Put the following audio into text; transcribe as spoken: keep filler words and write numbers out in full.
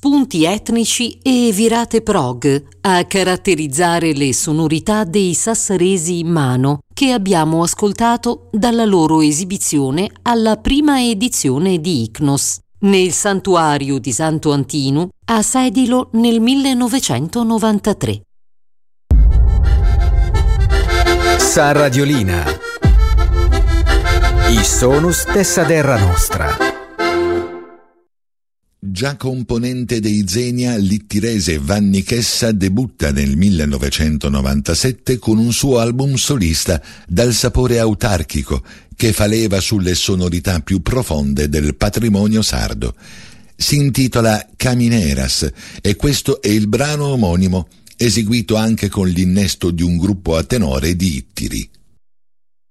spunti etnici e virate prog a caratterizzare le sonorità dei sassaresi in mano che abbiamo ascoltato dalla loro esibizione alla prima edizione di Icnos nel santuario di Santo Antinu a Sedilo nel millenovecentonovantatré. Sa Radiolina. I sonus tessa terra nostra. Già componente dei Xenia, l'ittirese Vanni Chessa debutta nel millenovecentonovantasette con un suo album solista dal sapore autarchico che fa leva sulle sonorità più profonde del patrimonio sardo. Si intitola Camineras e questo è il brano omonimo, eseguito anche con l'innesto di un gruppo a tenore di ittiri.